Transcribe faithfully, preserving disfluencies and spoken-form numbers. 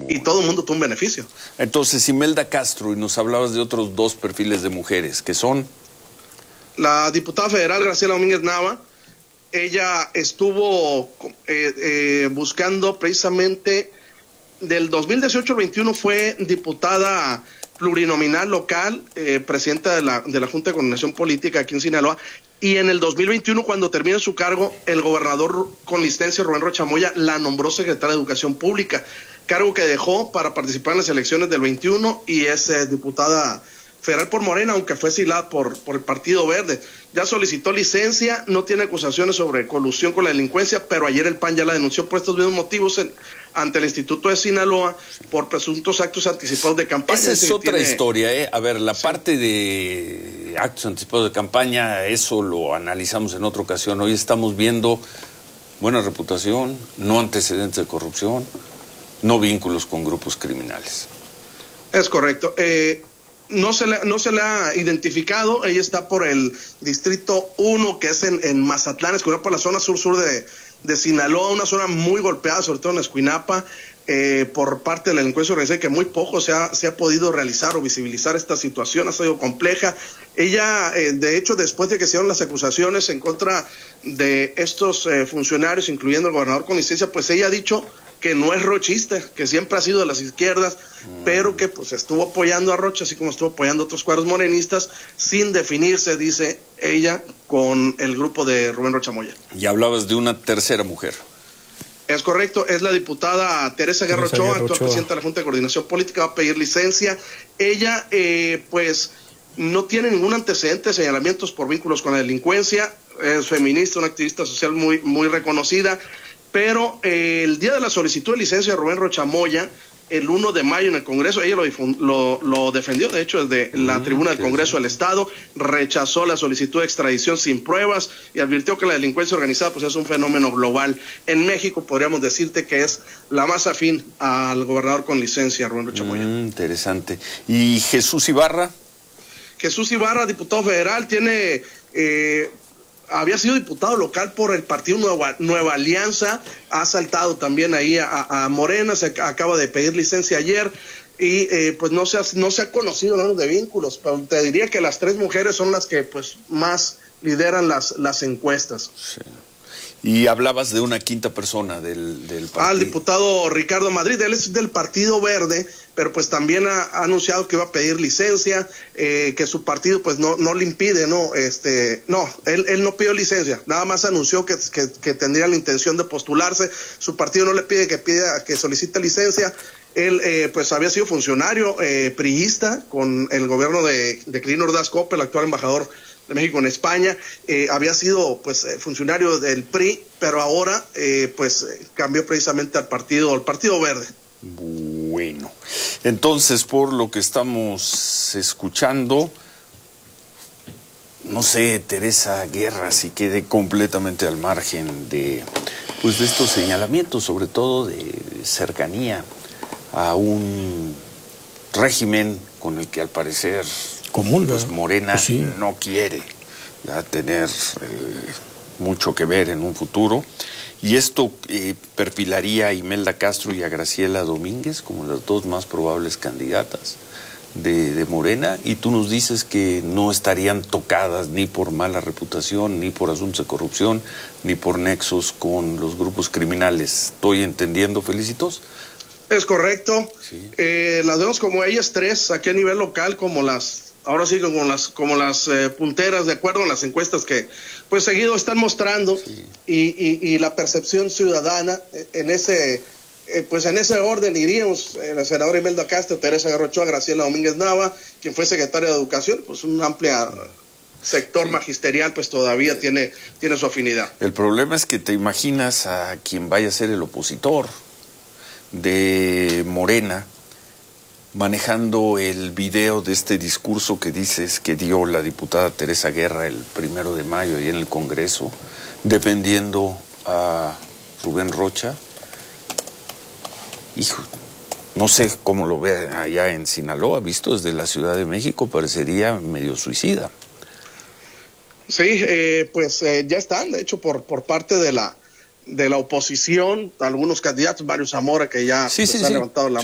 y todo el mundo tuvo un beneficio. Entonces, Imelda Castro, y nos hablabas de otros dos perfiles de mujeres, que son... La diputada federal Graciela Domínguez Nava, ella estuvo eh, eh, buscando precisamente del dos mil dieciocho al veintiuno, fue diputada plurinominal local, eh, presidenta de la, de la Junta de Coordinación Política aquí en Sinaloa, y en el dos mil veintiuno, cuando termina su cargo, el gobernador con licencia, Rubén Rocha Moya, la nombró secretaria de Educación Pública, cargo que dejó para participar en las elecciones del veintiuno, y es eh, diputada federal por Morena, aunque fue silada por, por el Partido Verde. Ya solicitó licencia, no tiene acusaciones sobre colusión con la delincuencia, pero ayer el P A N ya la denunció por estos mismos motivos en, ante el Instituto de Sinaloa por presuntos actos anticipados de campaña. Esa es otra tiene... historia, ¿eh? A ver, la sí. parte de actos anticipados de campaña, eso lo analizamos en otra ocasión. Hoy estamos viendo buena reputación, no antecedentes de corrupción, no vínculos con grupos criminales. Es correcto. Eh, no, se le, no se le ha identificado. Ella está por el Distrito uno, que es en, en Mazatlán, es por la zona sur-sur de, de Sinaloa, una zona muy golpeada, sobre todo en Escuinapa, eh, por parte de la delincuencia organizada, que muy poco se ha, se ha podido realizar o visibilizar esta situación, ha sido compleja. Ella, eh, de hecho, después de que se dieron las acusaciones en contra de estos eh, funcionarios, incluyendo el gobernador con licencia, pues ella ha dicho que no es rochista, que siempre ha sido de las izquierdas, mm. pero que pues estuvo apoyando a Rocha, así como estuvo apoyando a otros cuadros morenistas, sin definirse, dice ella, con el grupo de Rubén Rocha Moya. Y hablabas de una tercera mujer. Es correcto, es la diputada Teresa Guerra Ochoa, actual presidenta de la Junta de Coordinación Política, va a pedir licencia. Ella, eh, pues, no tiene ningún antecedente de señalamientos por vínculos con la delincuencia, es feminista, una activista social muy, muy reconocida, pero eh, el día de la solicitud de licencia de Rubén Rocha Moya, el uno de mayo en el Congreso, ella lo, lo, lo defendió, de hecho, desde la mm, tribuna del Congreso del Estado, rechazó la solicitud de extradición sin pruebas y advirtió que la delincuencia organizada pues es un fenómeno global. En México podríamos decirte que es la más afín al gobernador con licencia, Rubén Rocha Moya. Mm, interesante. ¿Y Jesús Ibarra? Jesús Ibarra, diputado federal, tiene... Eh, había sido diputado local por el partido Nueva, Nueva Alianza, ha saltado también ahí a, a Morena, se acaba de pedir licencia ayer y eh, pues no se, ha, no se ha conocido nada de vínculos, pero te diría que las tres mujeres son las que pues más lideran las, las encuestas. Sí. Y hablabas de una quinta persona del, del partido. Ah, el diputado Ricardo Madrid, él es del Partido Verde, pero pues también ha, ha anunciado que va a pedir licencia, eh, que su partido pues no, no le impide, no, este, no, él, él no pidió licencia, nada más anunció que, que, que tendría la intención de postularse, su partido no le pide que pida, que solicite licencia. Él eh, pues había sido funcionario eh, priista con el gobierno de, de Quirino Ordaz Coppel, el actual embajador de México en España, eh, había sido pues funcionario del P R I, pero ahora eh, pues cambió precisamente al partido, al Partido Verde. Bueno, entonces por lo que estamos escuchando, no sé, Teresa Guerra si quede completamente al margen de pues de estos señalamientos, sobre todo de cercanía a un régimen con el que al parecer comulga. Pues Morena pues sí. no quiere ya tener eh, mucho que ver en un futuro. Y esto eh, perfilaría a Imelda Castro y a Graciela Domínguez como las dos más probables candidatas de, de Morena. Y tú nos dices que no estarían tocadas ni por mala reputación, ni por asuntos de corrupción, ni por nexos con los grupos criminales. ¿Estoy entendiendo, Felicitos? Es correcto. Sí. Eh, las vemos como ellas tres, aquí a nivel local, como las... Ahora sí, como las como las eh, punteras, de acuerdo a las encuestas que pues seguido están mostrando, sí. y, y, y la percepción ciudadana en ese eh, pues en ese orden iríamos eh, la senadora Imelda Castro, Teresa Guerra Ochoa, Graciela Domínguez Nava, quien fue secretaria de Educación, pues un amplio sector sí. magisterial pues todavía tiene, tiene su afinidad. El problema es que te imaginas a quien vaya a ser el opositor de Morena manejando el video de este discurso que dices que dio la diputada Teresa Guerra el primero de mayo ahí en el Congreso, defendiendo a Rubén Rocha. Hijo, no sé cómo lo ve allá en Sinaloa, visto desde la Ciudad de México, parecería medio suicida. Sí, eh, pues eh, ya están, de hecho, por, por parte de la de la oposición, algunos candidatos, varios Zamora, que ya sí, pues, sí, han sí. levantado la